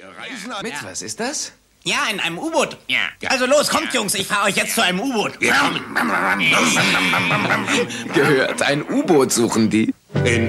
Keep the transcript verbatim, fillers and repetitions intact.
reisen. Mit was ist das? Ja, in einem U-Boot. Ja. Also los, kommt, Jungs, ich fahre euch jetzt zu einem U-Boot. Wir kommen. Gehört, ein U-Boot suchen die. In